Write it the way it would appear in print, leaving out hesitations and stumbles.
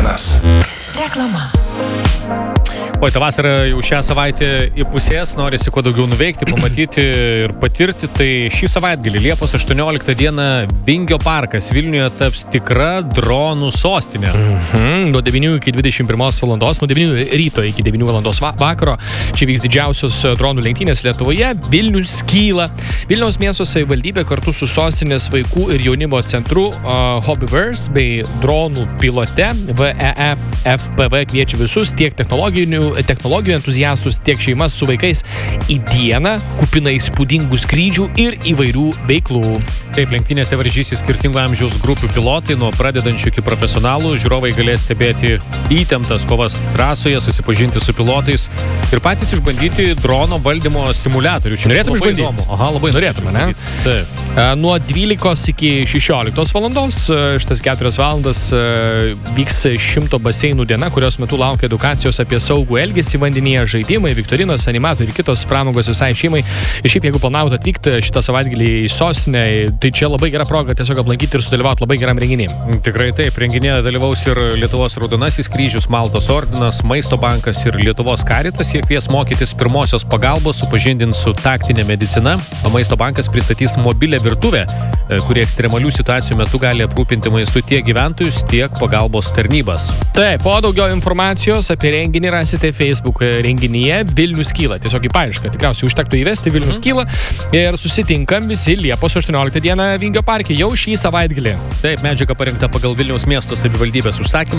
naujienas. Reklama. Oi, ta vasara jau šią savaitę įpusės, norisi kuo daugiau nuveikti, pamatyti ir patirti. Tai šį savaitgalį, Liepos 18 dieną, Vingio parkas Vilniuje taps tikra dronų sostinė. Nuo 9 iki 21 valandos, nuo 9 ryto iki 9 valandos vakaro. Čia vyks didžiausios dronų lenktynės Lietuvoje. Vilnius kyla. Vilniaus miesto savivaldybė kartu su sostinės vaikų ir jaunimo centru Hobbyverse bei dronų pilote VEE FPV kviečia visus tiek technologijų entuziastus, tiek šeimas su vaikais į dieną kupiną įspūdingų skrydžių ir įvairių veiklų. Taip, lenktynėse varžysis skirtingų amžiaus grupių pilotai, nuo pradedančių iki profesionalų. Žiūrovai galės stebėti įtemptas kovas trasoje, susipažinti su pilotais ir patys išbandyti drono valdymo simuliatorių. Norėtum išbandyti? Aha, labai norėtum, ne? Taip. Nuo 12 iki 16 valandos, šitas 4 valandas vyks 100 baseinų diena, kurios metu laukia edukacijos apie saugų elgesį vandenyje, žaidimai, viktorinos, animatoriai ir kitos pramogos visai šeimai. Ir šiaip, jeigu planavote atvykti šitą savaitgalį į sostinę, tai čia labai gera proga tiesiog aplankyti ir sudalyvauti labai geram renginį. Tikrai taip, renginėje dalyvaus ir Lietuvos Raudonasis kryžius, Maltos ordinas, Maisto bankas ir Lietuvos Karitas. Jie kvies mokytis pirmosios pagalbos, supažindins su taktinė medicina, o Maisto bankas pristatys mobilę virtuvę, kuri ekstremalių situacijų metu gali aprūpinti maistu tiek gyventojus, tiek pagalbos tarnybas. Taip, o daugiau informacijos apie renginį rasite Facebook renginyje Vilnius kyla. Tiesiog į paiešką. Tikriausiai užtektų įvesti Vilnius kyla ir susitinkam visi Liepos 18 dieną Vingio parke jau šį savaitgalį. Taip, medžiaga parengta pagal Vilniaus miesto savivaldybės užsakymą.